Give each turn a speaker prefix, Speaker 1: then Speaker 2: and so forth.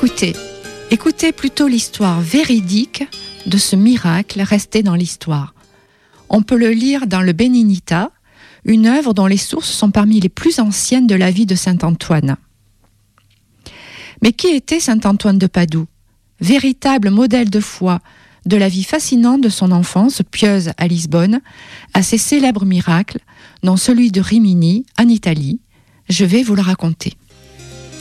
Speaker 1: Écoutez plutôt l'histoire véridique de ce miracle resté dans l'histoire. On peut le lire dans le Béninita, une œuvre dont les sources sont parmi les plus anciennes de la vie de saint Antoine. Mais qui était saint Antoine de Padoue ? Véritable modèle de foi, de la vie fascinante de son enfance pieuse à Lisbonne, à ses célèbres miracles, dont celui de Rimini, en Italie. Je vais vous le raconter.